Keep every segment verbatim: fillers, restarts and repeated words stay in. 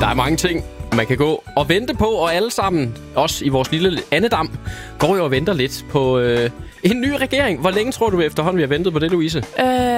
Der er mange ting, man kan gå og vente på, og alle sammen, også i vores lille andedam, går jo og venter lidt på øh, en ny regering. Hvor længe tror du efterhånden, vi har ventet på det, Louise? Øh,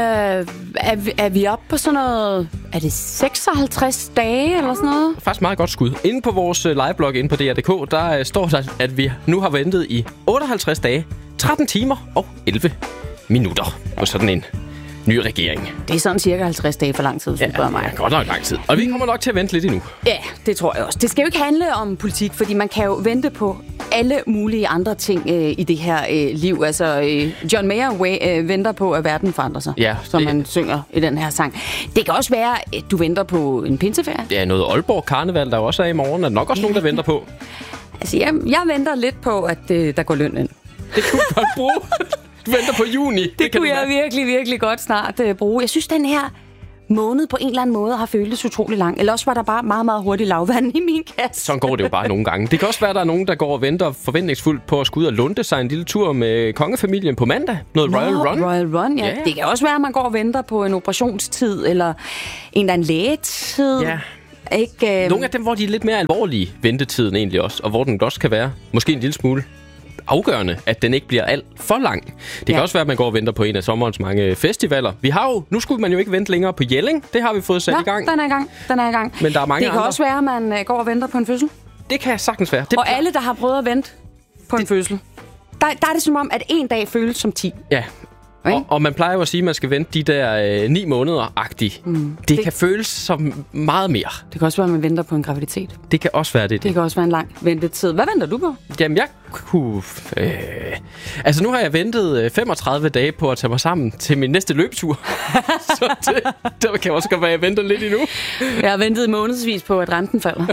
er, vi, er vi oppe på sådan noget... Er det seksoghalvtreds dage eller sådan noget? Faktisk meget godt skud. Inde på vores liveblog inde på D R punktum D K, der øh, står der, at vi nu har ventet i otteoghalvtreds dage, tretten timer og elleve minutter på sådan en ny regering. Det er sådan cirka halvtreds dage for lang tid, Ja, spørger mig. det er godt nok lang tid. Og vi kommer nok til at vente lidt endnu. Ja, det tror jeg også. Det skal jo ikke handle om politik, fordi man kan jo vente på alle mulige andre ting øh, i det her øh, liv. Altså, øh, John Mayer way, øh, venter på, at verden forandrer sig, Ja, som det- man synger i den her sang. Det kan også være, at du venter på en pinseferie. Det er noget Aalborg Karneval, der også er i morgen. Er der nok også nogen, der venter på? Altså, jeg, jeg venter lidt på, at øh, der går løn ind. Det kunne du godt bruge. Du venter på juni. Det, Det kan kunne du jeg være. virkelig, virkelig godt snart øh, bruge. Jeg synes, den her måned på en eller anden måde har føltes utrolig lang. Eller også var der bare meget, meget hurtigt lavvand i min kasse. Sådan går det jo bare nogle gange. Det kan også være, at der er nogen, der går og venter forventningsfuldt på at skulle ud og lunde sig en lille tur med kongefamilien på mandag. Noget Nå, Royal Run. Royal Run, ja. Ja. Det kan også være, at man går og venter på en operationstid, eller en eller anden lægetid. Ja. Ikke, øh... Nogle af dem, hvor de er lidt mere alvorlige, ventetiden egentlig også, og hvor den også kan være måske en lille smule afgørende, at den ikke bliver alt for lang. Det kan Ja. også være, at man går og venter på en af sommerens mange festivaler. Vi har jo, nu skulle man jo ikke vente længere på Jelling. Det har vi fået sat Nå, i gang. den er i gang. Den er i gang. Men der er mange det kan andre. også være, at man øh, går og venter på en fødsel. Det kan sagtens være. Det Og alle, der har prøvet at vente på en fødsel, der, der er det som om, at en dag føles som ti. Ja. Ikke? Og, og man plejer jo at sige, at man skal vente de der øh, ni måneder-agtigt. Mm. Det, det kan føles som meget mere. Det kan også være, at man venter på en graviditet. Det kan også være det. Det kan også være en lang ventetid. Hvad venter du på? Jamen, jeg kunne... Øh, altså, nu har jeg ventet øh, femogtredive dage på at tage mig sammen til min næste løbetur. Så det, det kan også godt være, at jeg venter lidt endnu. Jeg har ventet månedsvis på, at renten falder.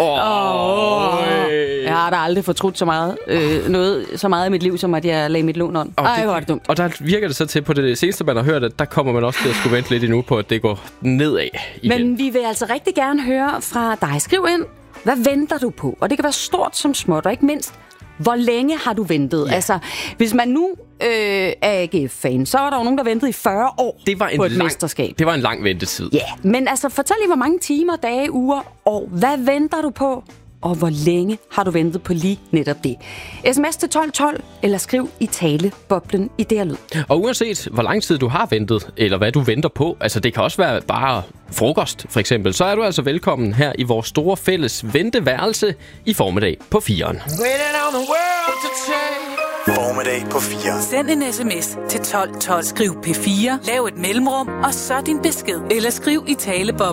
Åh, øh. Jeg har da aldrig fortrudt så meget, øh, noget, så meget i mit liv, som at jeg lagde mit lån on. Og Ej, det- hvor er det dumt. Og der virker det så til, på det seneste, man har hørt, at der kommer man også til at skulle vente lidt endnu på, at det går nedad igen. Men vi vil altså rigtig gerne høre fra dig. Skriv ind, hvad venter du på? Og det kan være stort som småt, og ikke mindst, hvor længe har du ventet? Ja. Altså, hvis man nu øh, er A G F-fan, så er der jo nogen, der ventede i fyrre år det var en på et lang, mesterskab. Det var en lang ventetid. Ja, men altså, fortæl lige, hvor mange timer, dage, uger, år. Hvad venter du på? Og hvor længe har du ventet på lige netop det? Sms til tolv tolv, eller skriv i taleboblen i D R Lyd. Og uanset hvor lang tid du har ventet, eller hvad du venter på, altså det kan også være bare frokost for eksempel, så er du altså velkommen her i vores store fælles venteværelse i formiddag på firen. Formiddag på fire. Send en sms til tolv tolv. Skriv P fire, lav et mellemrum, og så din besked. Eller skriv i taleboblen.